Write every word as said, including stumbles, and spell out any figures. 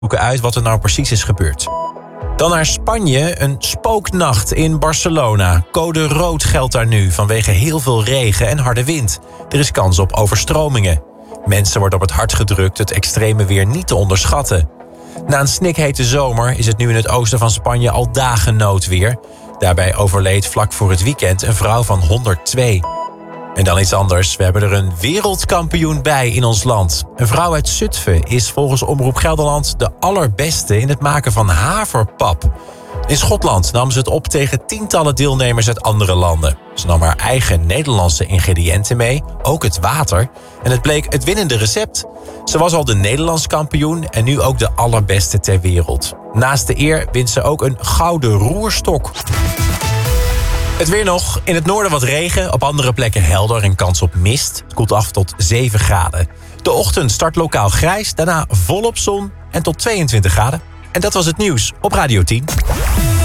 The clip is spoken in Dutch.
zoeken uit wat er nou precies is gebeurd. Dan naar Spanje, een spooknacht in Barcelona. Code rood geldt daar nu vanwege heel veel regen en harde wind. Er is kans op overstromingen. Mensen worden op het hart gedrukt het extreme weer niet te onderschatten. Na een snikhete zomer is het nu in het oosten van Spanje al dagen noodweer. Daarbij overleed vlak voor het weekend een vrouw van honderdtwee. En dan iets anders. We hebben er een wereldkampioen bij in ons land. Een vrouw uit Zutphen is volgens Omroep Gelderland de allerbeste in het maken van haverpap. In Schotland nam ze het op tegen tientallen deelnemers uit andere landen. Ze nam haar eigen Nederlandse ingrediënten mee, ook het water. En het bleek het winnende recept. Ze was al de Nederlands kampioen en nu ook de allerbeste ter wereld. Naast de eer wint ze ook een gouden roerstok. Het weer nog. In het noorden wat regen, op andere plekken helder en kans op mist. Het koelt af tot zeven graden. De ochtend start lokaal grijs, daarna volop zon en tot tweeëntwintig graden. En dat was het nieuws op Radio tien.